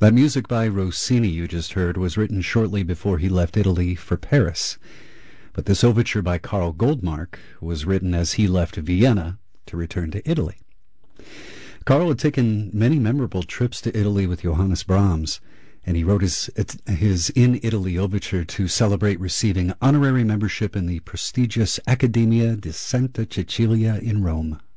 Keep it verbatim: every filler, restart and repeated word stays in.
That music by Rossini you just heard was written shortly before he left Italy for Paris. But this overture by Karl Goldmark was written as he left Vienna to return to Italy. Karl had taken many memorable trips to Italy with Johannes Brahms, and he wrote his, his In Italy overture to celebrate receiving honorary membership in the prestigious Accademia di Santa Cecilia in Rome.